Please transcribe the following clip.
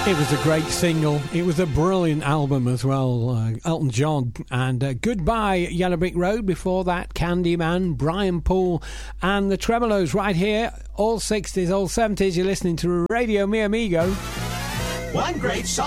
It was a great single. It was a brilliant album as well. Elton John and Goodbye Yellow Brick Road. Before that, Candyman, Brian Poole and the Tremolos right here. All 60s, all 70s. You're listening to Radio Mi Amigo. One great song